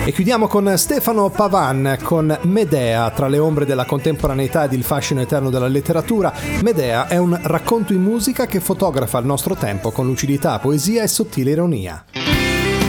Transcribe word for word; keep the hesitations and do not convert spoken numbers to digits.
E chiudiamo con Stefano Pavan con Medea, tra le ombre della contemporaneità ed il fascino eterno della letteratura. Medea è un racconto in musica che fotografa il nostro tempo con lucidità, poesia e sottile ironia.